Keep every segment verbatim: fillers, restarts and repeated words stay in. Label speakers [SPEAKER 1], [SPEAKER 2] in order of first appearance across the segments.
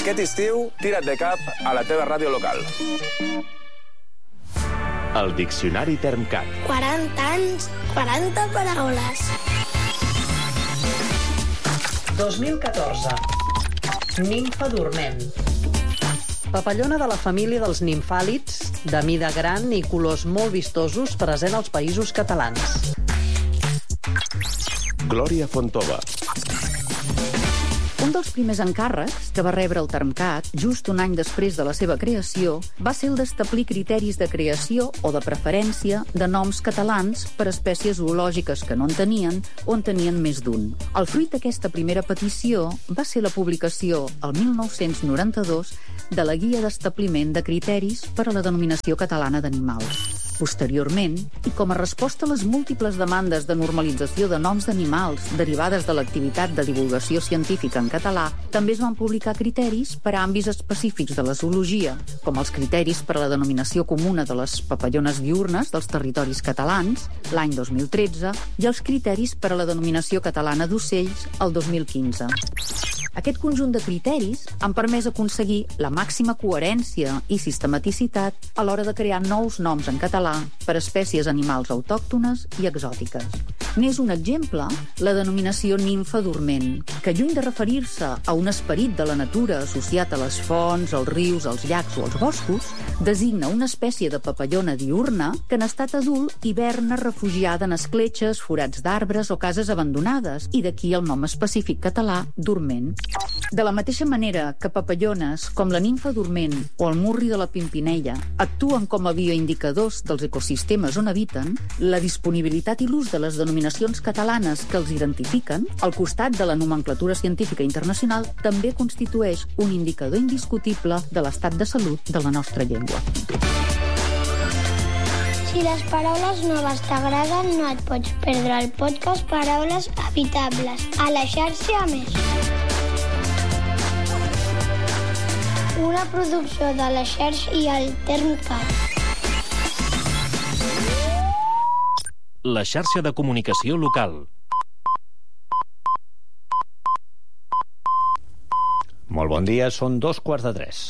[SPEAKER 1] Aquest estiu, tira't de cap a la teva ràdio local.
[SPEAKER 2] El Diccionari Termcat.
[SPEAKER 3] quaranta anys, quaranta paraules.
[SPEAKER 4] dos mil catorze. Nimfa dorment. Papallona de la família dels nimfàlids, de mida gran i colors molt vistosos, present als Països Catalans.
[SPEAKER 2] Glòria Fontova.
[SPEAKER 5] Un dels primers encàrrecs que va rebre el Termcat, just un any després de la seva creació, va ser el d'establir criteris de creació o de preferència de noms catalans per a espècies zoològiques que no en tenien o en tenien més d'un. El fruit d'aquesta primera petició va ser la publicació, el mil nou-cents noranta-dos, de la Guia d'Establiment de Criteris per a la Denominació Catalana d'Animals. Posteriorment, i com a resposta a les múltiples demandes de normalització de noms d'animals derivades de l'activitat de divulgació científica en català, també es van publicar criteris per a àmbits específics de la zoologia, com els criteris per a la denominació comuna de les papallones diurnes dels territoris catalans, l'any dos mil tretze, i els criteris per a la denominació catalana d'ocells, el dos mil quinze. Aquest conjunt de criteris han permès aconseguir la màxima coherència i sistematicitat a l'hora de crear nous noms en català per a espècies animals autòctones i exòtiques. N'és un exemple la denominació nimfa dorment, que lluny de referir-se a un esperit de la natura associat a les fonts, els rius, els llacs o els boscos, designa una espècie de papallona diurna que en estat adult hiverna refugiada en escletxes, forats d'arbres o cases abandonades, i d'aquí el nom específic català, dorment. De la mateixa manera que papallones com la nimfa dorment o el murri de la Pimpinella actuen com a bioindicadors dels ecosistemes on habiten, la disponibilitat i l'ús de les denominacions catalanes que els identifiquen, al costat de la nomenclatura científica internacional, també constitueix un indicador indiscutible de l'estat de salut de la nostra llengua.
[SPEAKER 3] Si les paraules noves t'agraden, no et pots perdre el podcast Paraules Habitables a la xarxa Més. Una producció de la xarxa i el Termcat.
[SPEAKER 6] La xarxa de comunicació local.
[SPEAKER 7] Molt bon dia, són dos quarts de tres.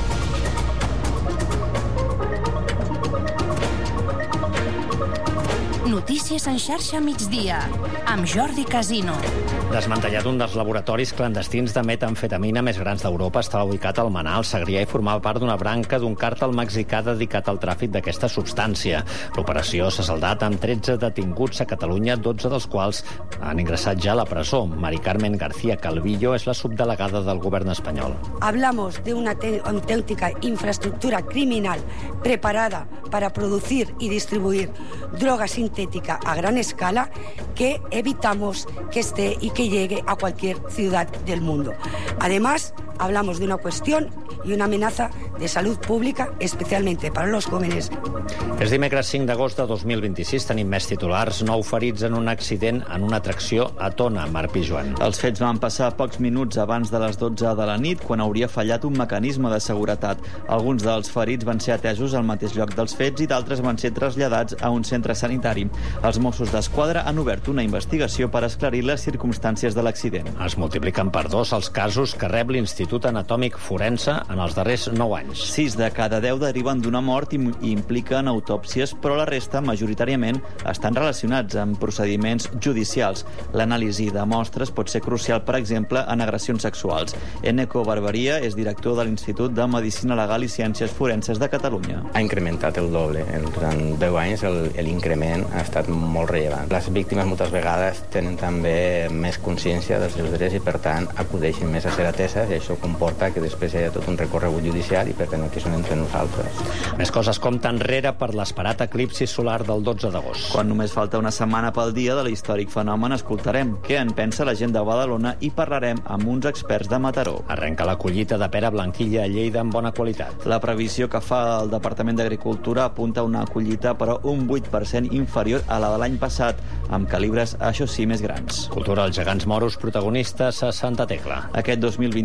[SPEAKER 8] Notícies en xarxa migdia, amb Jordi Casino.
[SPEAKER 7] Desmantellat un dels laboratoris clandestins de metamfetamina més grans d'Europa, estava ubicat al Manà, al Segrià, i formava part d'una branca d'un càrtel mexicà dedicat al tràfic d'aquesta substància. L'operació s'ha saldat amb tretze detinguts a Catalunya, dotze dels quals han ingressat ja a la presó. Mari Carmen García Calvillo és la subdelegada del govern espanyol.
[SPEAKER 9] Hablamos de una auténtica infraestructura criminal preparada para producir y distribuir droga sintética a gran escala que evitamos que esté y que llegue a cualquier ciudad del mundo. Además, hablamos de una cuestión y una amenaza de salud pública, especialmente para los jóvenes.
[SPEAKER 7] És dimecres cinc d'agost de dos mil vint-i-sis. Tenim més titulars. Nou ferits en un accident en una atracció a Tona, Marc Pijuan.
[SPEAKER 10] Els fets van passar pocs minuts abans de les dotze de la nit, quan hauria fallat un mecanisme de seguretat. Alguns dels ferits van ser atesos al mateix lloc dels fets i d'altres van ser traslladats a un centre sanitari. Els Mossos d'Esquadra han obert una investigació per esclarir les circumstàncies de l'accident.
[SPEAKER 7] Es multipliquen per dos els casos que rep l'Institut Anatòmic Forense en els darrers nou anys.
[SPEAKER 10] Sis de cada deu deriven d'una mort i impliquen autòpsies, però la resta, majoritàriament, estan relacionats amb procediments judicials. L'anàlisi de mostres pot ser crucial, per exemple, en agressions sexuals. Eneco Barberia és director de l'Institut de Medicina Legal i Ciències Forenses de Catalunya.
[SPEAKER 11] Ha incrementat el doble. En deu anys l'increment ha estat molt rellevant. Les víctimes moltes vegades tenen també més consciència dels seus drets i, per tant, acudeixen més a ser ateses, i això comporta que després hi ha tot un recorregut judicial i, per tant, aquí són entre nosaltres.
[SPEAKER 7] Més coses compten enrere per l'esperat eclipsi solar del dotze d'agost.
[SPEAKER 10] Quan només falta una setmana pel dia de l'històric fenomen, escoltarem què en pensa la gent de Badalona i parlarem amb uns experts de Mataró.
[SPEAKER 7] Arrenca la collita de pera blanquilla a Lleida amb bona qualitat.
[SPEAKER 10] La previsió que fa el Departament d'Agricultura apunta una collita, però un vuit per cent inferior a la de l'any passat, amb calibres, això sí, més grans.
[SPEAKER 7] Cultura, els gegants moros protagonistes a Santa Tecla.
[SPEAKER 10] Aquest dos mil vint-i-sis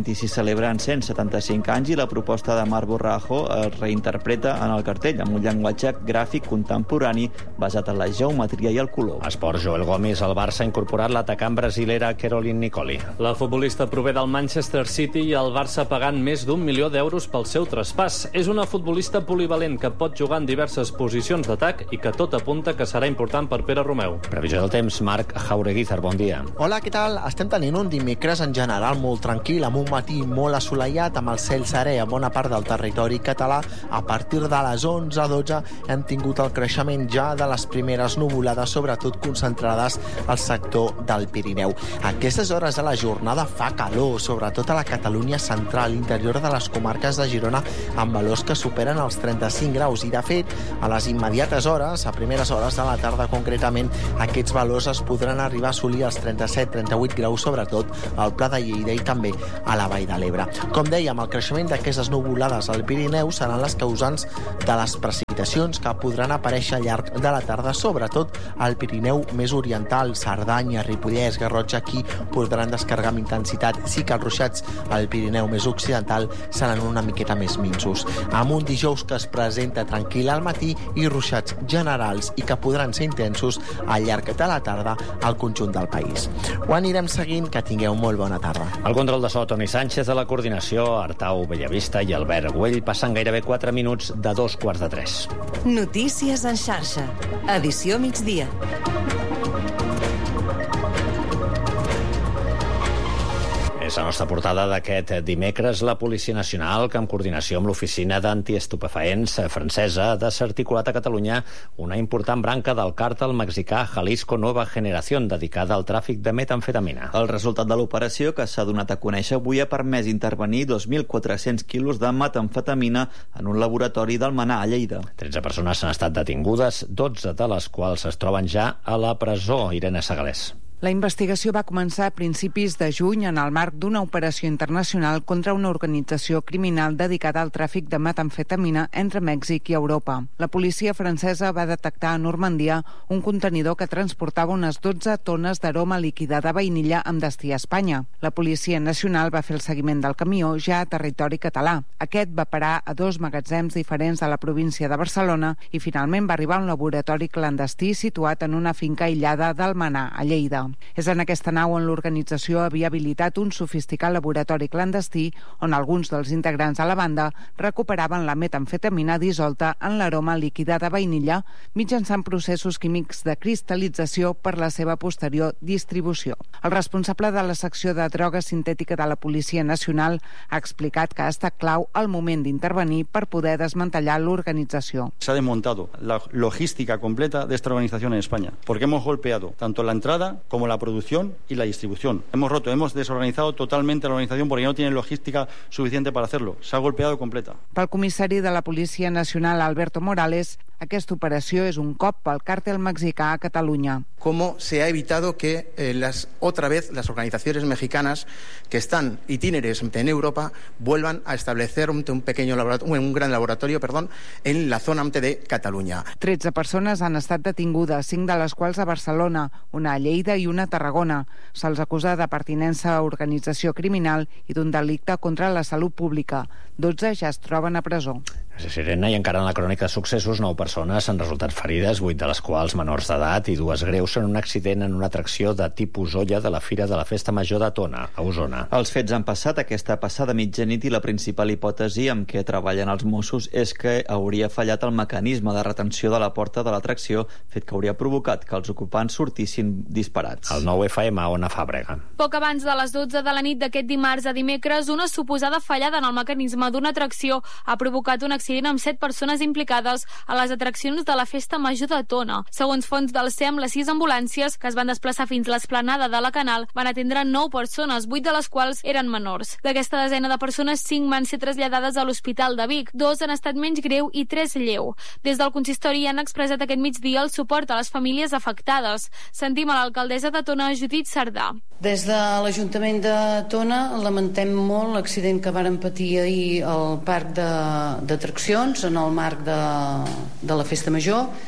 [SPEAKER 10] celebren cent setanta-cinc anys i la proposta de Marc Borrajo es reinterpreta en el cartell amb un llenguatge gràfic contemporani basat en la geometria i el color.
[SPEAKER 7] Esport, Joel Gomis. El Barça ha incorporat l'atacant brasilera Caroline Nicoli.
[SPEAKER 12] La futbolista prové del Manchester City i el Barça pagant més d'un milió d'euros pel seu traspàs. És una futbolista polivalent que pot jugar en diverses posicions d'atac i que tot apunta que serà important per Pere Romeu.
[SPEAKER 7] Previsió del temps, Marc Jaureguizar, bon dia.
[SPEAKER 13] Hola, què tal? Estem tenint un dimecres en general molt tranquil, amb un matí molt assolellat, amb el cel serè a bona part del territori català. A partir de les onze a dotze hem tingut el creixement ja de les primeres nuvolades, sobretot concentrades al sector del Pirineu. A aquestes hores de la jornada fa calor, sobretot a la Catalunya central, interior de les comarques de Girona, amb valors que superen els trenta-cinc graus. I, de fet, a les immediates hores, a primeres hores de la tarda concretament, aquests valors es podran arribar a assolir els trenta-set trenta-vuit graus, sobretot al Pla de Lleida i també a la Vall de l'Ebre. Com dèiem, el creixement d'aquestes nuvolades al Pirineu seran les causants de les precipitacions que podran aparèixer al llarg de la tarda, sobretot al Pirineu més oriental, Cerdanya, Ripollès, Garrotxa. Aquí podran descarregar amb intensitat. Sí que els ruixats al Pirineu més occidental seran una miqueta més minsos. Amb un dijous que es presenta tranquil al matí i ruixats generals i que podran ser intensos al llarg de la tarda al conjunt del país. Ho anirem seguint, que tingueu molt bona tarda.
[SPEAKER 7] El control de so, Toni Sánchez, de la coordinació, Artau Bellavista i Albert Güell, passen gairebé quatre minuts de dos quarts de tres.
[SPEAKER 8] Notícies en xarxa. Edició migdia.
[SPEAKER 7] És la nostra portada d'aquest dimecres. La Policia Nacional, que en coordinació amb l'Oficina d'Antiestupefaents francesa, ha desarticulat a Catalunya una important branca del càrtel mexicà Jalisco Nueva Generación, dedicada al tràfic de metamfetamina.
[SPEAKER 10] El resultat de l'operació, que s'ha donat a conèixer avui, ha permès intervenir dos mil quatre-cents quilos de metamfetamina en un laboratori d'Almenar, a Lleida.
[SPEAKER 7] tretze persones han estat detingudes, dotze de les quals es troben ja a la presó. Irene Segalés.
[SPEAKER 14] La investigació va començar a principis de juny en el marc d'una operació internacional contra una organització criminal dedicada al tràfic de metamfetamina entre Mèxic i Europa. La policia francesa va detectar a Normandia un contenidor que transportava unes dotze tones d'aroma líquida de vainilla amb destí a Espanya. La Policia Nacional va fer el seguiment del camió ja a territori català. Aquest va parar a dos magatzems diferents de la província de Barcelona i finalment va arribar a un laboratori clandestí situat en una finca aïllada d'Almenar, a Lleida. És en aquesta nau on l'organització havia habilitat un sofisticat laboratori clandestí on alguns dels integrants de la banda recuperaven la metamfetamina dissolta en l'aroma líquida de vainilla mitjançant processos químics de cristal·lització per la seva posterior distribució. El responsable de la secció de droga sintètica de la Policia Nacional ha explicat que ha estat clau al moment d'intervenir per poder desmantellar l'organització.
[SPEAKER 15] Se ha desmontado la logística completa de esta organización en España, porque hemos golpeado tanto la entrada como la producción y la distribución. Hemos roto, hemos desorganizado totalmente la organización porque no tiene logística suficiente para hacerlo. Se ha golpeado completa.
[SPEAKER 14] Pel comissari de la Policia Nacional, Alberto Morales, aquesta operació és un cop pel càrtel mexicà a Catalunya.
[SPEAKER 16] Cómo se ha evitado que eh, las, otra vez las organizaciones mexicanas que están itinerares en Europa vuelvan a establecer un, un pequeño laboratorio, un gran laboratorio, perdón, en la zona de Catalunya.
[SPEAKER 14] tretze persones han estat detingudes, cinc de les quals a Barcelona, una a Lleida i una a Tarragona. Se'ls acusa de pertinença a organització criminal i d'un delicte contra la salut pública. dotze ja es troben a presó.
[SPEAKER 7] A Sirena, i encara en la crònica de successos, nou persones han resultat ferides, vuit de les quals menors d'edat i dues greus en un accident en una atracció de tipus olla de la Fira de la Festa Major de Tona, a Osona.
[SPEAKER 10] Els fets han passat aquesta passada mitjanit i la principal hipòtesi amb què treballen els Mossos és que hauria fallat el mecanisme de retenció de la porta de l'atracció, fet que hauria provocat que els ocupants sortissin disparats.
[SPEAKER 7] El nou F M, Ona Fàbrega.
[SPEAKER 17] Poc abans de les dotze de la nit d'aquest dimarts a dimecres, una suposada fallada en el mecanisme d'una atracció ha provocat un accident amb set persones implicades a les atraccions de la Festa Major de Tona. Segons fonts del S E M, les sis ambulàncies que es van desplaçar fins a l'esplanada de la Canal van atendre nou persones, vuit de les quals eren menors. D'aquesta desena de persones, cinc van ser traslladades a l'Hospital de Vic, dos han estat menys greu i tres lleu. Des del consistori han expressat aquest migdia el suport a les famílies afectades. Sentim a l'alcaldessa de Tona, Judit Sardà.
[SPEAKER 18] Des de l'Ajuntament de Tona lamentem molt l'accident que varen patir ahir al parc d'atraccions en el marc de, de la Festa Major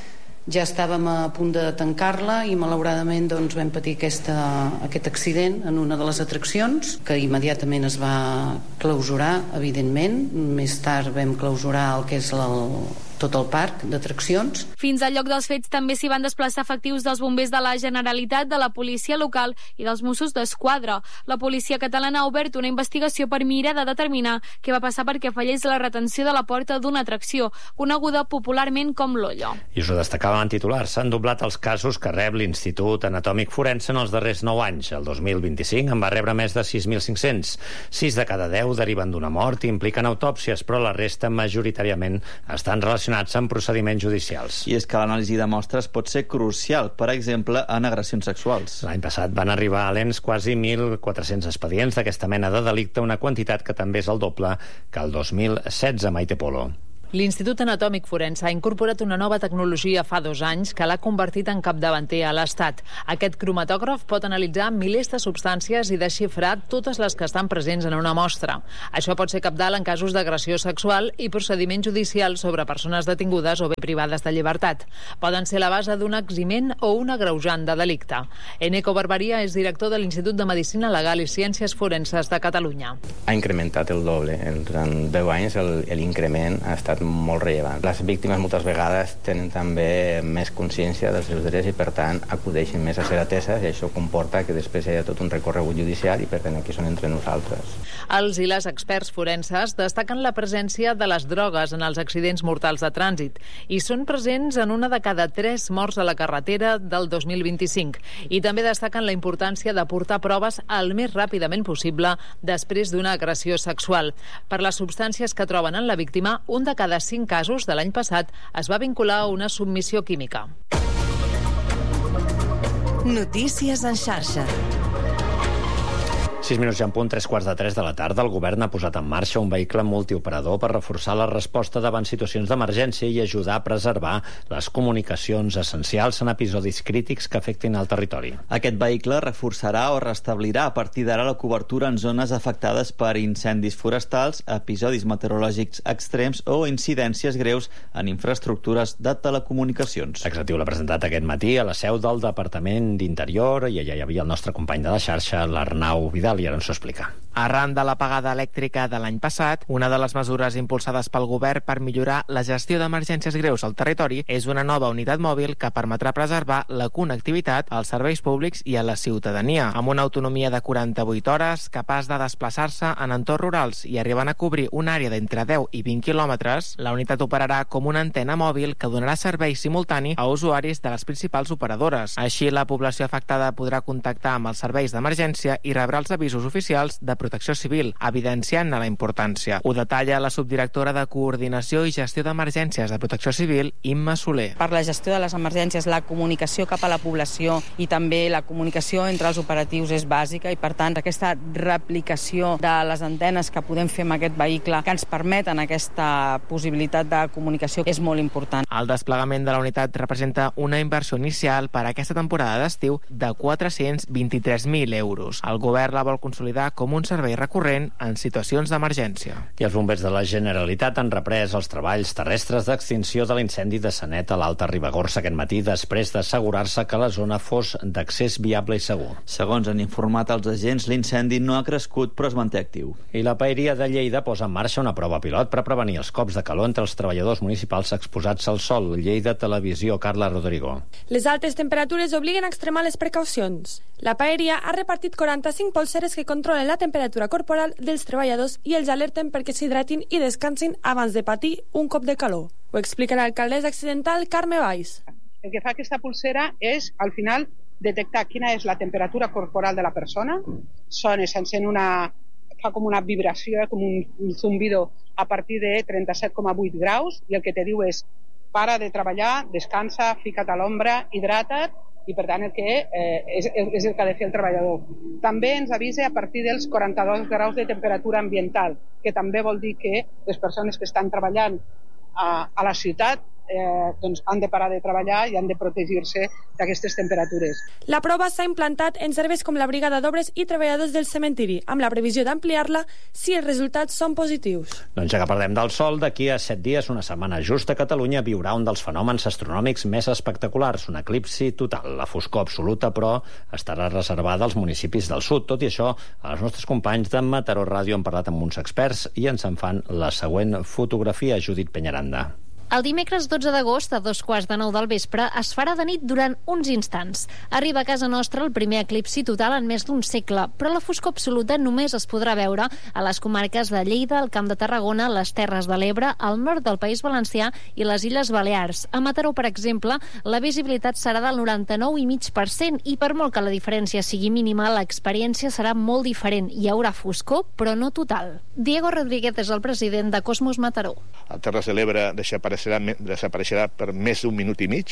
[SPEAKER 18] ja estàvem a punt de tancar-la i malauradament doncs, vam patir aquesta, aquest accident en una de les atraccions, que immediatament es va clausurar, evidentment. Més tard vam clausurar el que és el tot el parc d'atraccions.
[SPEAKER 17] Fins al lloc dels fets també s'hi van desplaçar efectius dels bombers de la Generalitat, de la policia local i dels Mossos d'Esquadra. La policia catalana ha obert una investigació per mirar de determinar què va passar perquè fallés la retenció de la porta d'una atracció, coneguda popularment com l'Ollo.
[SPEAKER 7] I us ho destacàvem en titulars. S'han doblat els casos que rep l'Institut Anatòmic Forense en els darrers nou anys. El dos mil vint-i-cinc en va rebre més de sis mil cinc-cents. sis de cada deu deriven d'una mort i impliquen autòpsies, però la resta majoritàriament estan relacionats amb procediments judicials.
[SPEAKER 10] I és que l'anàlisi de mostres pot ser crucial, per exemple, en agressions sexuals.
[SPEAKER 7] L'any passat van arribar a l'E N S quasi mil quatre-cents expedients d'aquesta mena de delicte, una quantitat que també és el doble que el dos mil setze, Maite Polo.
[SPEAKER 19] L'Institut Anatòmic Forense ha incorporat una nova tecnologia fa dos anys que l'ha convertit en capdavanter a l'Estat. Aquest cromatògraf pot analitzar milers de substàncies i desxifrar totes les que estan presents en una mostra. Això pot ser cabdal en casos d'agressió sexual i procediments judicials sobre persones detingudes o bé privades de llibertat. Poden ser la base d'un eximent o un agreujant de delicte. Eneco Barberia és director de l'Institut de Medicina Legal i Ciències Forenses de Catalunya.
[SPEAKER 11] Ha incrementat el doble. En deu anys l'increment ha estat molt rellevant. Les víctimes moltes vegades tenen també més consciència dels seus drets i per tant acudeixen més a ser ateses i això comporta que després hi ha tot un recorregut judicial i per tant aquí són entre nosaltres.
[SPEAKER 19] Els i les experts forenses destaquen la presència de les drogues en els accidents mortals de trànsit i són presents en una de cada tres morts a la carretera del dos mil vint-i-cinc i també destaquen la importància d'aportar proves el més ràpidament possible després d'una agressió sexual. Per les substàncies que troben en la víctima, un de cada cinc casos de l'any passat es va vincular a una submissió química.
[SPEAKER 8] Notícies en xarxa.
[SPEAKER 7] sis minuts ja en punt, tres quarts de tres de la tarda. El govern ha posat en marxa un vehicle multioperador per reforçar la resposta davant situacions d'emergència i ajudar a preservar les comunicacions essencials en episodis crítics que afectin el territori.
[SPEAKER 10] Aquest vehicle reforçarà o restablirà a partir d'ara la cobertura en zones afectades per incendis forestals, episodis meteorològics extrems o incidències greus en infraestructures de telecomunicacions.
[SPEAKER 7] L'executiu l'ha presentat aquest matí a la seu del Departament d'Interior i allà hi havia el nostre company de la xarxa, l'Arnau Vidal, i ara ens ho explica.
[SPEAKER 20] Arran de l'apagada elèctrica de l'any passat, una de les mesures impulsades pel govern per millorar la gestió d'emergències greus al territori és una nova unitat mòbil que permetrà preservar la connectivitat als serveis públics i a la ciutadania. Amb una autonomia de quaranta-vuit hores, capaç de desplaçar-se en entorns rurals i arribant a cobrir una àrea d'entre deu i vint quilòmetres, la unitat operarà com una antena mòbil que donarà servei simultani a usuaris de les principals operadores. Així, la població afectada podrà contactar amb els serveis d'emergència i rebrà els avisos oficials de Protecció Civil, evidenciant-ne la importància. Ho detalla la subdirectora de Coordinació i Gestió d'Emergències de Protecció Civil, Imma Soler.
[SPEAKER 21] Per la gestió de les emergències, la comunicació cap a la població i també la comunicació entre els operatius és bàsica i, per tant, aquesta replicació de les antenes que podem fer amb aquest vehicle que ens permeten aquesta possibilitat de comunicació és molt important.
[SPEAKER 20] El desplegament de la unitat representa una inversió inicial per a aquesta temporada d'estiu de quatre-cents vint-i-tres mil euros. El govern la vol consolidar com un servei recurrent en situacions d'emergència.
[SPEAKER 7] I els bombers de la Generalitat han reprès els treballs terrestres d'extinció de l'incendi de Sanet a l'Alta Ribagorça aquest matí després d'assegurar-se que la zona fos d'accés viable i segur.
[SPEAKER 10] Segons han informat els agents, l'incendi no ha crescut però es manté actiu.
[SPEAKER 7] I la Paeria de Lleida posa en marxa una prova pilot per prevenir els cops de calor entre els treballadors municipals exposats al sol. Lleida Televisió, Carla Rodrigo.
[SPEAKER 22] Les altes temperatures obliguen a extremar les precaucions. La Paeria ha repartit quaranta-cinc polseres que controlen la temperatura corporal dels treballadors i els alerten perquè s'hidratin i descansin abans de patir un cop de calor. Ho explica l'alcaldessa accidental Carme Valls.
[SPEAKER 23] El que fa aquesta pulsera és, al final, detectar quina és la temperatura corporal de la persona. Sona, s'encén una... fa com una vibració, com un zumbido a partir de trenta-set coma vuit graus i el que te diu és para de treballar, descansa, fica't a l'ombra, hidrata't i per tant el que eh, és, és el que ha de fer el treballador. També ens avisa a partir dels quaranta-dos graus de temperatura ambiental, que també vol dir que les persones que estan treballant a, a la ciutat eh, doncs han de parar de treballar i han de protegir-se d'aquestes temperatures.
[SPEAKER 22] La prova s'ha implantat en serveis com la Brigada d'Obres i Treballadors del Cementiri, amb la previsió d'ampliar-la si els resultats són positius.
[SPEAKER 7] Doncs ja que parlem del sol, d'aquí a set dies, una setmana just, a Catalunya viurà un dels fenòmens astronòmics més espectaculars, un eclipsi total. La foscor absoluta, però, estarà reservada als municipis del sud. Tot i això, els nostres companys de Mataró Ràdio han parlat amb uns experts i ens en fan la següent fotografia. Judit Peñaranda.
[SPEAKER 1] El dimecres dotze d'agost, a dos quarts de nou del vespre, es farà de nit durant uns instants. Arriba a casa nostra el primer eclipsi total en més d'un segle, però la foscor absoluta només es podrà veure a les comarques de Lleida, el Camp de Tarragona, les Terres de l'Ebre, al nord del País Valencià i les Illes Balears. A Mataró, per exemple, la visibilitat serà del noranta-nou coma cinc per cent i per molt que la diferència sigui mínima, l'experiència serà molt diferent. Hi haurà foscor, però no total. Diego Rodríguez és el president de Cosmos Mataró.
[SPEAKER 2] A Terres de l'Ebre desapareixerà desapareixerà per més d'un minut i mig,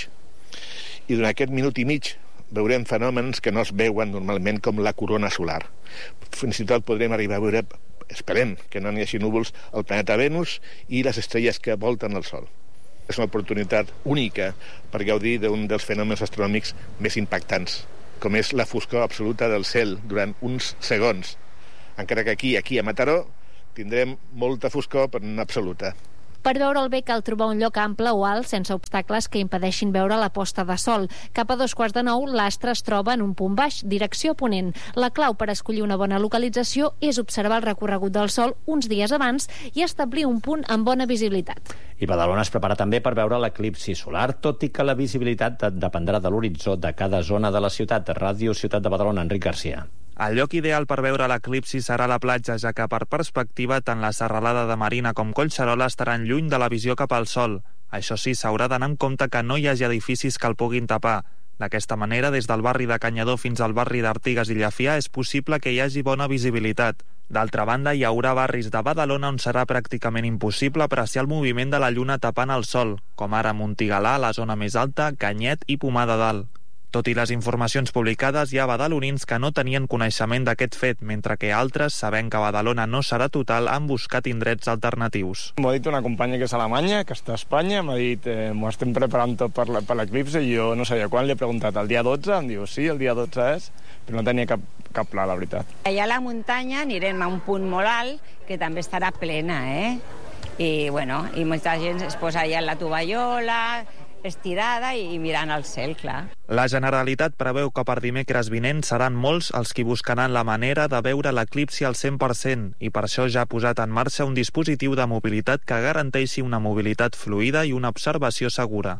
[SPEAKER 2] i durant aquest minut i mig veurem fenòmens que no es veuen normalment, com la corona solar. Fins i tot podrem arribar a veure, esperem que no n'hi hagi núvols, el planeta Venus i les estrelles que volten el Sol. És una oportunitat única per gaudir d'un dels fenòmens astronòmics més impactants, com és la foscor absoluta del cel durant uns segons. Encara que aquí, aquí a Mataró, tindrem molta foscor, però no absoluta.
[SPEAKER 1] Per veure'l bé cal trobar un lloc ample o alt, sense obstacles que impedeixin veure la posta de sol. Cap a dos quarts de nou, l'astre es troba en un punt baix, direcció ponent. La clau per escollir una bona localització és observar el recorregut del sol uns dies abans i establir un punt amb bona visibilitat.
[SPEAKER 7] I Badalona es prepara també per veure l'eclipsi solar, tot i que la visibilitat dependrà de l'horitzó de cada zona de la ciutat. Ràdio Ciutat de Badalona, Enric Garcia.
[SPEAKER 4] El lloc ideal per veure l'eclipsi serà la platja, ja que per perspectiva tant la serralada de Marina com Collserola estaran lluny de la visió cap al sol. Això sí, s'haurà d'anar en compte que no hi hagi edificis que el puguin tapar. D'aquesta manera, des del barri de Canyadó fins al barri d'Artigues i Llafià és possible que hi hagi bona visibilitat. D'altra banda, hi haurà barris de Badalona on serà pràcticament impossible apreciar el moviment de la lluna tapant el sol, com ara Montigalà, la zona més alta, Canyet i Pomar de Dalt. Tot i les informacions publicades, hi ha badalonins que no tenien coneixement d'aquest fet, mentre que altres, sabent que Badalona no serà total, han buscat indrets alternatius.
[SPEAKER 24] M'ho ha dit una companya que és a Alemanya, que està a Espanya, m'ha dit eh, m'ho estem preparant tot per l'eclipsi, i jo no sabia quan, li he preguntat el dia dotze, em diu sí, el dia dotze és, però no tenia cap, cap pla, la veritat.
[SPEAKER 25] Allà a la muntanya anirem a un punt molt alt, que també estarà plena, eh? I, bueno, i molta gent es posa allà en la tovallola, estirada i mirant al cel, clar.
[SPEAKER 4] La Generalitat preveu que per dimecres vinent seran molts els qui buscaran la manera de veure l'eclipsi al cent per cent i per això ja ha posat en marxa un dispositiu de mobilitat que garanteixi una mobilitat fluida i una observació segura.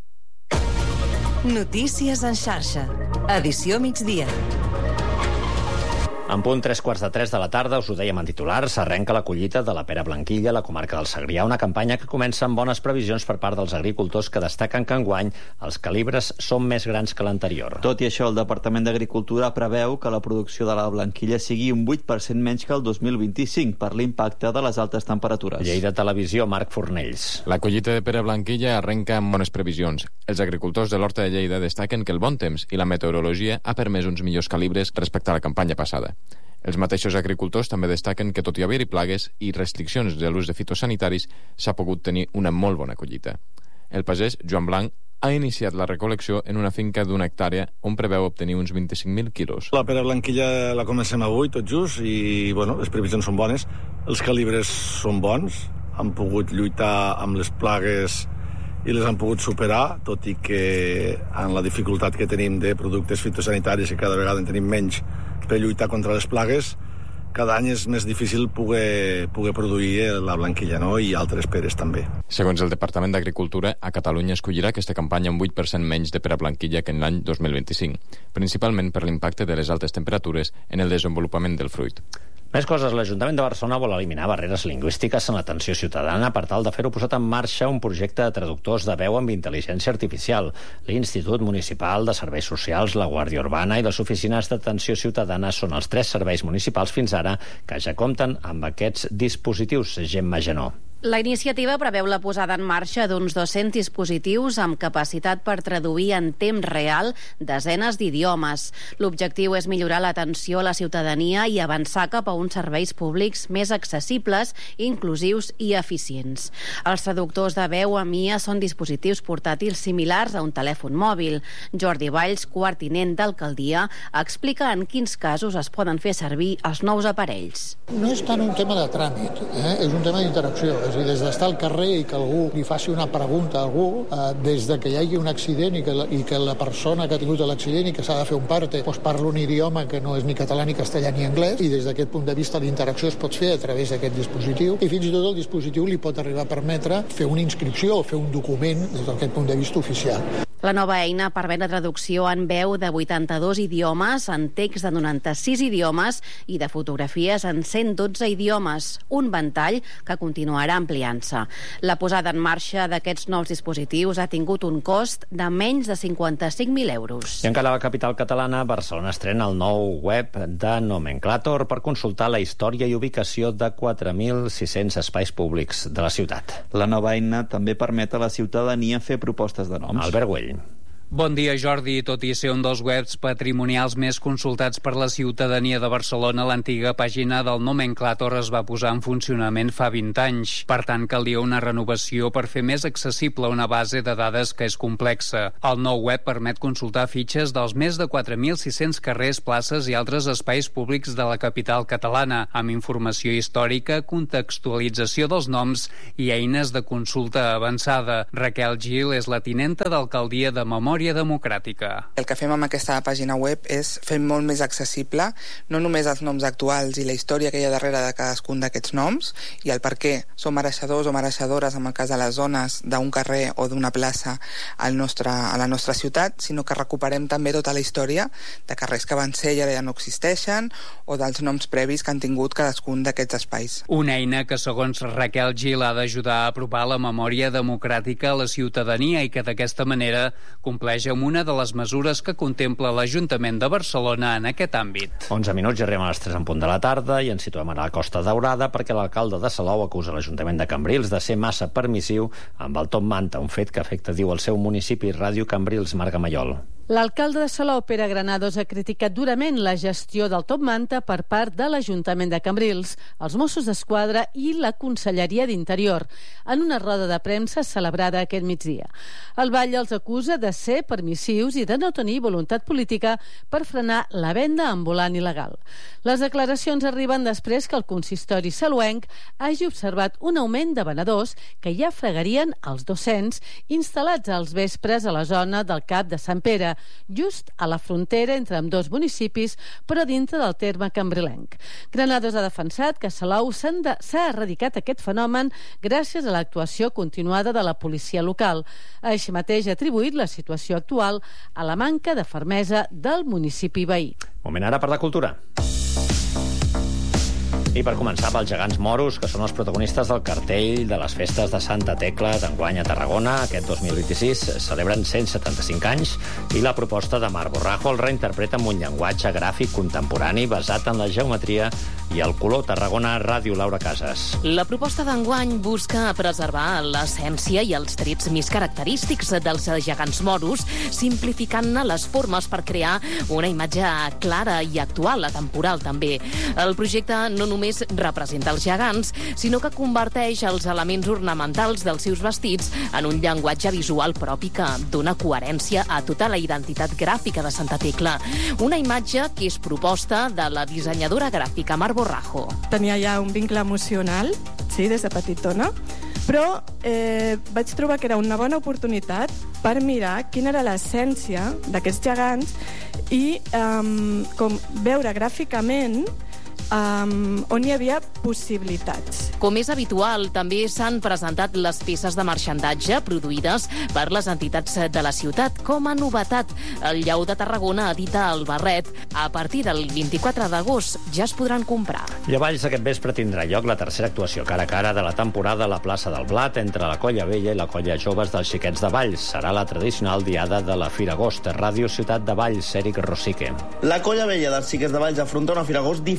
[SPEAKER 8] Notícies en xarxa. Edició migdia.
[SPEAKER 7] En punt tres quarts de tres de la tarda, us ho dèiem en titulars, s'arrenca la collita de la pera blanquilla a la comarca del Segrià, una campanya que comença amb bones previsions per part dels agricultors que destaquen que enguany els calibres són més grans que l'anterior.
[SPEAKER 10] Tot i això, el Departament d'Agricultura preveu que la producció de la blanquilla sigui un vuit per cent menys que el dos mil vint-i-cinc per l'impacte de les altes temperatures.
[SPEAKER 7] Lleida Televisió, Marc Fornells.
[SPEAKER 26] La collita de pera blanquilla arrenca amb bones previsions. Els agricultors de l'Horta de Lleida destaquen que el bon temps i la meteorologia ha permès uns millors calibres respecte a la campanya passada. Els mateixos agricultors també destaquen que, tot i haver-hi plagues i restriccions de l'ús de fitosanitaris, s'ha pogut tenir una molt bona collita. El pagès, Joan Blanc, ha iniciat la recol·lecció en una finca d'una hectàrea on preveu obtenir uns vint-i-cinc mil quilos.
[SPEAKER 27] La pera blanquilla la comencem avui, tot just, i bueno, les previsions són bones. Els calibres són bons, han pogut lluitar amb les plagues i les han pogut superar, tot i que en la dificultat que tenim de productes fitosanitaris i cada vegada en tenim menys per lluitar contra les plagues, cada any és més difícil poder, poder produir la blanquilla, no? I altres peres també.
[SPEAKER 26] Segons el Departament d'Agricultura, a Catalunya es collirà aquesta campanya un vuit per cent menys de pera blanquilla que en l'any dos mil vint-i-cinc, principalment per l'impacte de les altes temperatures en el desenvolupament del fruit.
[SPEAKER 7] Més coses. L'Ajuntament de Barcelona vol eliminar barreres lingüístiques en l'atenció ciutadana. Per tal de fer-ho, posat en marxa un projecte de traductors de veu amb intel·ligència artificial. L'Institut Municipal de Serveis Socials, la Guàrdia Urbana i les oficines d'atenció ciutadana són els tres serveis municipals fins ara que ja compten amb aquests dispositius. Gemma Genó.
[SPEAKER 3] La iniciativa preveu la posada en marxa d'uns dos-cents dispositius amb capacitat per traduir en temps real desenes d'idiomes. L'objectiu és millorar l'atenció a la ciutadania i avançar cap a uns serveis públics més accessibles, inclusius i eficients. Els traductors de veu a M I A són dispositius portàtils similars a un telèfon mòbil. Jordi Valls, quart tinent d'alcaldia, explica en quins casos es poden fer servir els nous aparells.
[SPEAKER 5] No és tant un tema de tràmit, eh? És un tema d'interacció. És a dir, des d'estar al carrer i que algú li faci una pregunta a algú, eh, des de que hi hagi un accident i que, la, i que la persona que ha tingut l'accident i que s'ha de fer un parte doncs parla un idioma que no és ni català, ni castellà, ni anglès, i des d'aquest punt de vista la interacció es pot fer a través d'aquest dispositiu, i fins i tot el dispositiu li pot arribar a permetre fer una inscripció o fer un document des d'aquest punt de vista oficial.
[SPEAKER 3] La nova eina permet la traducció en veu de vuitanta-dos idiomes, en text de noranta-sis idiomes i de fotografies en cent dotze idiomes, un ventall que continuarà ampliant-se. La posada en marxa d'aquests nous dispositius ha tingut un cost de menys de cinquanta-cinc mil euros.
[SPEAKER 7] I encara a la capital catalana, Barcelona estrena el nou web de Nomenclator per consultar la història i ubicació de quatre mil sis-cents espais públics de la ciutat.
[SPEAKER 10] La nova eina també permet a la ciutadania fer propostes de noms.
[SPEAKER 7] Albert Güell.
[SPEAKER 6] Bon dia, Jordi. Tot i ser un dels webs patrimonials més consultats per la ciutadania de Barcelona, l'antiga pàgina del Nomenclator es va posar en funcionament fa vint anys. Per tant, calia una renovació per fer més accessible una base de dades que és complexa. El nou web permet consultar fitxes dels més de quatre mil sis-cents carrers, places i altres espais públics de la capital catalana, amb informació històrica, contextualització dels noms i eines de consulta avançada. Raquel Gil és la tinenta d'alcaldia de Memòria Democràtica.
[SPEAKER 9] El que fem amb aquesta pàgina web és fer molt més accessible no només els noms actuals i la història que hi ha darrere de cadascun d'aquests noms i el per què som mereixedors o mereixedores, en el cas de les zones d'un carrer o d'una plaça al nostre, a la nostra ciutat, sinó que recuperem també tota la història de carrers que van ser i ara ja no existeixen o dels noms previs que han tingut cadascun d'aquests espais.
[SPEAKER 6] Una eina que, segons Raquel Gil, ha d'ajudar a apropar la memòria democràtica a la ciutadania i que d'aquesta manera compleix amb una de les mesures que contempla l'Ajuntament de Barcelona en aquest àmbit.
[SPEAKER 7] onze minuts i arribem a les tres en punt de la tarda i ens situem a la Costa Daurada perquè l'alcalde de Salou acusa l'Ajuntament de Cambrils de ser massa permissiu amb el top manta, un fet que afecta, diu, el seu municipi. Ràdio Cambrils, Marga Mallol.
[SPEAKER 12] L'alcalde de Salou, Pere Granados, ha criticat durament la gestió del top manta per part de l'Ajuntament de Cambrils, els Mossos d'Esquadra i la Conselleria d'Interior, en una roda de premsa celebrada aquest migdia. El Batlle els acusa de ser permissius i de no tenir voluntat política per frenar la venda ambulant il·legal. Les declaracions arriben després que el consistori saluenc hagi observat un augment de venedors que ja fregarien els dos-cents instal·lats als vespres a la zona del Cap de Sant Pere, just a la frontera entre ambdós municipis, però dintre del terme cambrilenc. Granados ha defensat que a Salou s'ha erradicat aquest fenomen gràcies a l'actuació continuada de la policia local. Així mateix ha atribuït la situació actual a la manca de fermesa del municipi veí.
[SPEAKER 7] Moment ara per la cultura. I per començar, pels gegants moros, que són els protagonistes del cartell de les festes de Santa Tecla d'enguany a Tarragona. Aquest dos mil vint-i-sis celebren cent setanta-cinc anys i la proposta de Mar Borrajo el reinterpreta amb un llenguatge gràfic contemporani basat en la geometria i el color. Tarragona, Ràdio, Laura Casas.
[SPEAKER 13] La proposta d'enguany busca preservar l'essència i els trets més característics dels gegants moros, simplificant-ne les formes per crear una imatge clara i actual, atemporal també. El projecte no només representa els gegants, sinó que converteix els elements ornamentals dels seus vestits en un llenguatge visual propi que dona coherència a tota la identitat gràfica de Santa Tecla. Una imatge que és proposta de la dissenyadora gràfica Mar Borrajo.
[SPEAKER 15] Tenia ja un vincle emocional, sí, des de petitona, però eh, vaig trobar que era una bona oportunitat per mirar quina era l'essència d'aquests gegants i eh, com veure gràficament Um, on hi havia possibilitats.
[SPEAKER 13] Com és habitual, també s'han presentat les peces de marxandatge produïdes per les entitats de la ciutat. Com a novetat, el Lleu de Tarragona edita el barret. A partir del vint-i-quatre d'agost ja es podran comprar.
[SPEAKER 7] I a Valls aquest vespre tindrà lloc la tercera actuació cara a cara de la temporada a la plaça del Blat entre la Colla Vella i la Colla Joves dels Xiquets de Valls. Serà la tradicional diada de la Fira Agost. Ràdio Ciutat de Valls, Eric Rosique.
[SPEAKER 28] La Colla Vella dels Xiquets de Valls afronta una Fira Agost diferent a la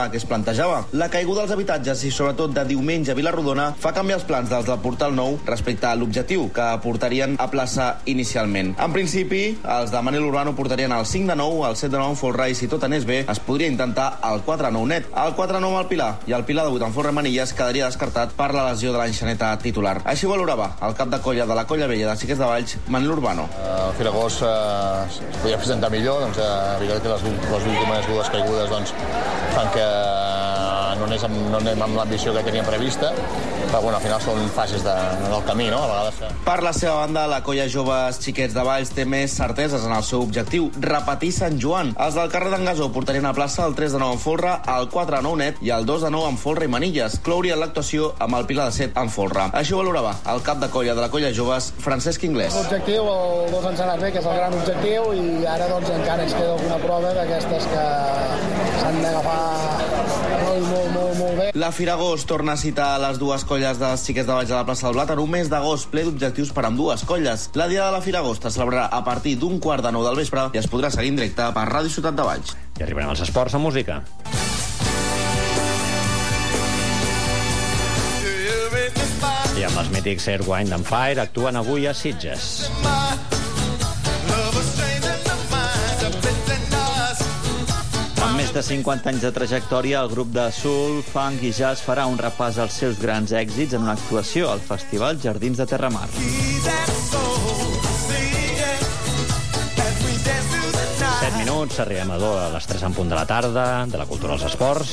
[SPEAKER 11] que es plantejava. La caiguda dels habitatges i sobretot de diumenge a Vilarrodona fa canviar els plans dels del Portal Nou respecte a l'objectiu que portarien a plaça inicialment. En principi, els de Manel Urbano portarien el cinc de nou, el set de nou en folre i si tot anés bé es podria intentar el quatre de nou net. El quatre de nou al Pilar i el Pilar de vuit en folre Manilles quedaria descartat per la lesió de l'enxaneta titular. Així ho valorava el cap de colla de la Colla Vella de Xiquets de Valls, Manel Urbano.
[SPEAKER 14] El Firagós eh, es podia presentar millor, doncs, eh, evident que les, les últimes dues caigudes doncs, fan que no anem amb, no anem amb l'ambició que teníem prevista, però bueno, al final són fases de, del camí, no? A vegades...
[SPEAKER 11] Per la seva banda, la Colla Joves Xiquets de Valls té més certeses en el seu objectiu, repetir Sant Joan. Els del carrer d'en Gasó portarien a plaça el tres de nou en folre, el quatre de nou net i el dos de nou en folre i Manilles. Clourien l'actuació amb el Pilar de set en folre. Així ho valorava el cap de colla de la Colla Joves, Francesc Inglés.
[SPEAKER 16] L'objectiu, el dos ens ha anat bé, que és el gran objectiu, i ara doncs encara ens queda alguna prova d'aquestes que s'han d'agafar molt, molt, molt, molt bé.
[SPEAKER 11] La Firagós torna a citar les dues colles dels Xiquets de Valls a la plaça del Blat en un mes d'agost ple d'objectius per amb dues colles. La Diada de la Firagost es celebrarà a partir d'un quart de nou del vespre i es podrà seguir en directe per Ràdio Ciutat de Valls.
[SPEAKER 7] I arribarem als esports amb música. I amb els mítics Air, Wind and Fire actuen avui a Sitges. Amb més de cinquanta anys de trajectòria, el grup de soul, funk i jazz farà un repàs als seus grans èxits en una actuació al Festival Jardins de Terramar. set minuts, arribem a les tres en punt de la tarda, de la cultura als esports,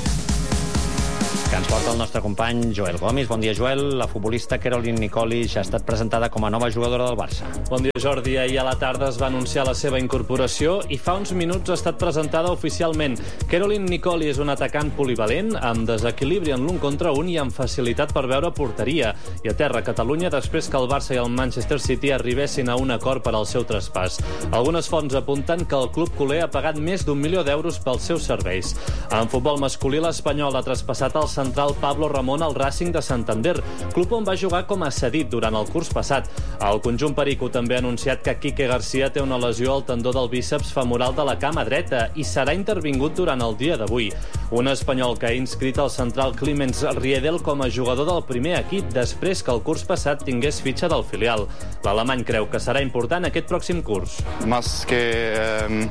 [SPEAKER 7] que ens porta el nostre company Joel Gomis. Bon dia, Joel. La futbolista Caroline Nicoli ja ha estat presentada com a nova jugadora del Barça.
[SPEAKER 17] Bon dia, Jordi. Ahir a la tarda es va anunciar la seva incorporació i fa uns minuts ha estat presentada oficialment. Caroline Nicoli és un atacant polivalent, amb desequilibri en l'un contra un i amb facilitat per veure porteria. I aterra a Catalunya després que el Barça i el Manchester City arribessin a un acord per al seu traspàs. Algunes fonts apunten que el club culer ha pagat més d'un milió d'euros pels seus serveis. En futbol masculí, l'Espanyol ha traspassat el central Pablo Ramón al Racing de Santander, club on va jugar com a cedit durant el curs passat. El conjunt perico també ha anunciat que Quique García té una lesió al tendó del bíceps femoral de la cama dreta i serà intervingut durant el dia d'avui. Un espanyol que ha inscrit el central Clemens Riedel com a jugador del primer equip després que el curs passat tingués fitxa del filial. L'alemany creu que serà important aquest pròxim curs.
[SPEAKER 18] Más que eh,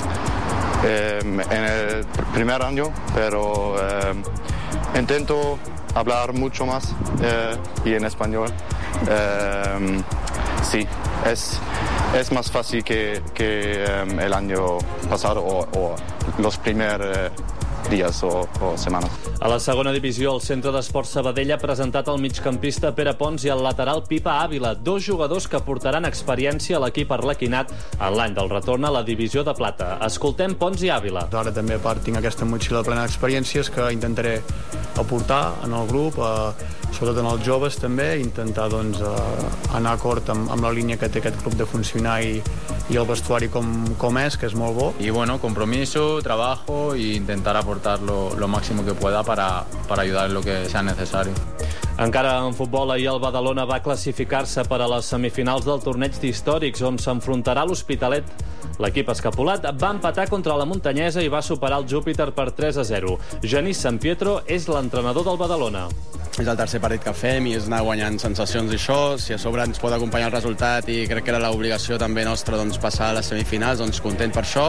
[SPEAKER 18] eh, en el primer año, pero eh, intento hablar mucho más eh, y en español. Eh, sí, es, es más fácil que, que eh, el año pasado o, o los primeros eh, dies o, o setmanes.
[SPEAKER 17] A la segona divisió, el Centre d'Esports Sabadell ha presentat el migcampista Pere Pons i el lateral Pipa Ávila, dos jugadors que portaran experiència a l'equip arlequinat en l'any del retorn a la divisió de plata. Escoltem Pons i Ávila.
[SPEAKER 19] Ara també, a part, tinc aquesta motxilla plena d'experiències que intentaré aportar en el grup, eh, sobretot en els joves també, intentar doncs, eh, anar acord amb, amb la línia que té aquest club de funcionar i, i el vestuari com, com és, que és molt bo.
[SPEAKER 21] Y bueno, compromiso, trabajo e intentar aportar lo, lo máximo que pueda para, para ayudar en lo que sea necesario.
[SPEAKER 17] Encara en futbol, ahir el Badalona va classificar-se per a les semifinals del torneig d'històrics, on s'enfrontarà l'Hospitalet. L'equip escapolat va empatar contra la Muntanyesa i va superar el Júpiter per tres a zero. Genís Sampietro és l'entrenador del Badalona.
[SPEAKER 28] És el tercer partit que fem i és anar guanyant sensacions i això. Si a sobre ens pot acompanyar el resultat i crec que era l'obligació també nostra doncs, passar a les semifinals, doncs content per això.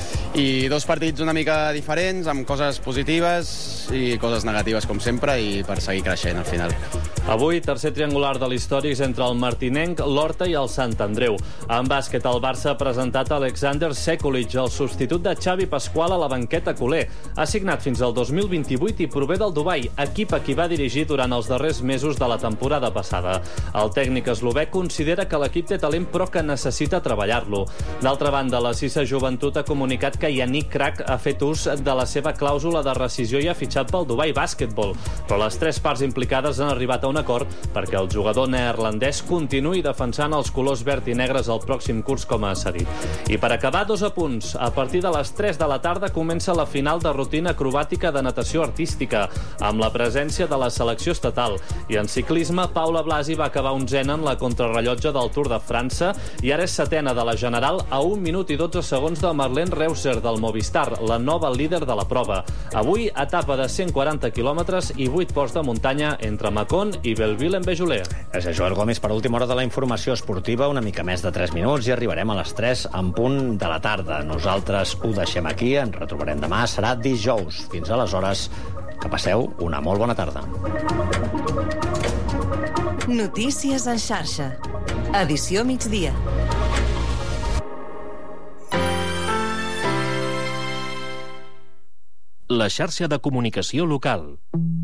[SPEAKER 28] I dos partits una mica diferents, amb coses positives i coses negatives com sempre, i per seguir creixent al final.
[SPEAKER 17] Avui, tercer triangular de l'Històrics entre el Martinenc, l'Horta i el Sant Andreu. En bàsquet, el Barça ha presentat Alexander Sekulic, el substitut de Xavi Pasqual a la banqueta culer. Ha signat fins al dos mil vint-i-vuit i prové del Dubai, equip a qui va dirigir durant els darrers mesos de la temporada passada. El tècnic eslovè considera que l'equip té talent però que necessita treballar-lo. D'altra banda, la Sisa Joventut ha comunicat que Yannick Crac ha fet ús de la seva clàusula de rescisió i ha fitxat pel Dubai Basketball, però les tres parts implicades han arribat a un acord perquè el jugador neerlandès continuï defensant els colors verd i negres el pròxim curs com a cedit. I per acabar, dos apunts. A partir de les tres de la tarda comença la final de rutina acrobàtica de natació artística, amb la presència de la selecció direcció estatal. I en ciclisme, Paula Blasi va acabar onzena en la contrarrellotge del Tour de França i ara és setena de la General a un minut i dotze segons de Marlene Reusser del Movistar, la nova líder de la prova. Avui, etapa de cent quaranta quilòmetres i vuit ports de muntanya entre Mâcon i Belleville-en-Béjolais.
[SPEAKER 7] Gràcies, Joel Gomis. Per última hora de la informació esportiva, una mica més de tres minuts i arribarem a les tres en punt de la tarda. Nosaltres ho deixem aquí, ens retrobarem demà, serà dijous. Fins aleshores, que passeu una molt bona tarda.
[SPEAKER 8] Notícies en xarxa. Edició migdia.
[SPEAKER 1] La xarxa de comunicació local.